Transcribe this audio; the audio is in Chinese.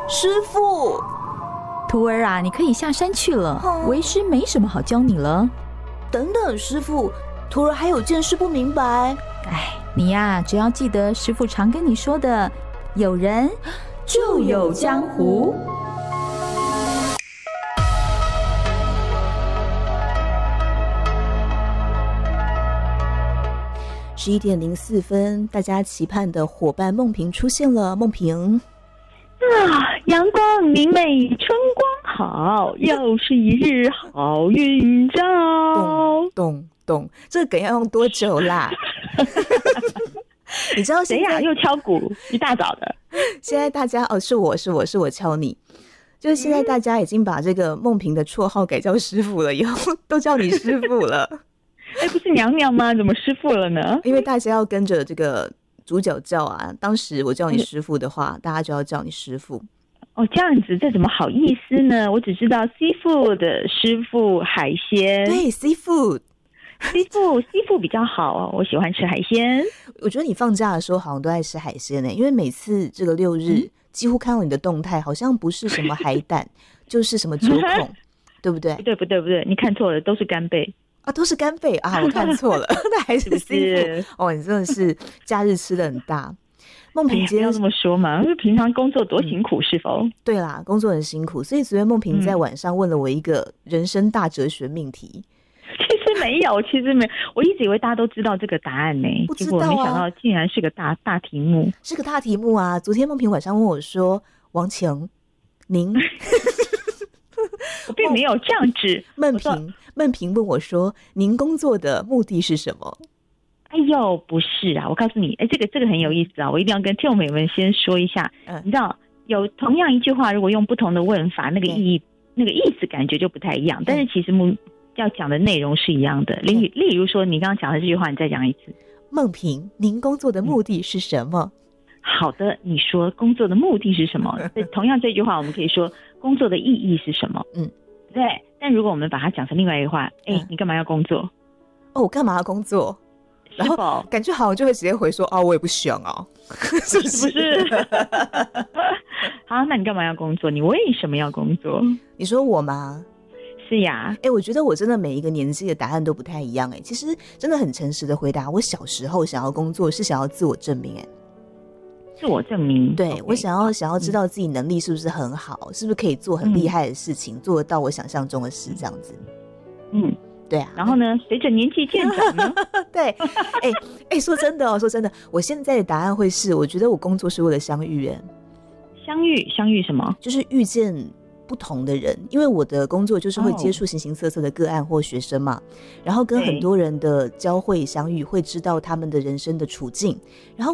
师父， 徒儿啊，你可以下山去了，为师没什么好教你了。 等等，师父，徒儿还有件事不明白。 哎，你呀，只要记得师父常跟你说的，有人就有江湖。 11:04，大家期盼的伙伴梦萍出现了。梦萍啊，阳光明媚，春光好，又是一日好运照。 咚，这个梗要用多久啦？你知道谁呀？又敲鼓，一大早的。 现在大家是我敲你。就是现在大家已经把这个梦萍的绰号改叫师父了，以后都叫你师父了。 不是娘娘吗？怎么师父了呢？ 因为大家要跟着这个主角叫啊，当时我叫你师父的话，大家就要叫你师父。 哦，这样子，这怎么好意思呢？我只知道 seafood 的师傅海鲜。 对 seafood 比较好哦，我喜欢吃海鲜。 我觉得你放假的时候好像都爱吃海鲜因为每次这个6日几乎看到你的动态，好像不是什么海胆，就是什么九孔，对不对？ 不对，你看错了，都是干贝。 都是干贝啊！我看错了，那还是 seafood 哦。你真的是假日吃的很大。梦萍今天不要这么说嘛，因为平常工作多辛苦，是否？ 对啦，工作很辛苦，所以昨天梦萍在晚上问了我一个人生大哲学命题。 其实没有，我一直以为大家都知道这个答案呢， 不知道啊， 结果没想到竟然是个大题目， 是个大题目啊！昨天梦萍晚上问我说：“王晴，您。” 我并没有这样子。 梦萍问我说：“您工作的目的是什么？” 哎呦，不是啊！我告诉你，这个很有意思啊！我一定要跟听众朋友们先说一下。你知道，有同样一句话，如果用不同的问法，那个意思感觉就不太一样。但是其实要讲的内容是一样的。例如说，你刚刚讲的这句话，你再讲一次。 梦萍，您工作的目的是什么？ 好的，你说工作的目的是什么？同样这句话，我们可以说工作的意义是什么？对。但如果我们把它讲成另外一句话，你干嘛要工作？ 我干嘛要工作？然后感觉好像就会直接回说我也不想啊，是不是？ 好，那你干嘛要工作？你为什么要工作？ 你说我吗？ 是呀。 我觉得我真的每一个年纪的答案都不太一样其实真的很诚实的回答，我小时候想要工作是想要自我证明自我证明。 对，我想要知道自己能力是不是很好，是不是可以做很厉害的事情，做得到我想象中的事，这样子。对啊。 然后呢，随着年纪渐长呢？ 对。说真的我现在的答案会是，我觉得我工作是为了相遇相遇什么？ 就是遇见不同的人，因为我的工作就是会接触形形色色的个案或学生嘛，然后跟很多人的交汇相遇，会知道他们的人生的处境，然后